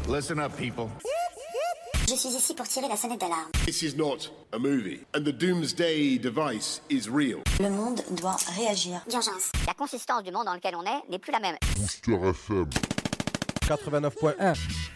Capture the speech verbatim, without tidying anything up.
Listen up, people. Je suis ici pour tirer la sonnette d'alarme. This is not a movie, and the doomsday device is real. Le monde doit réagir. D'urgence. La consistance du monde dans lequel on est n'est plus la même. Booster F M quatre-vingt-neuf point un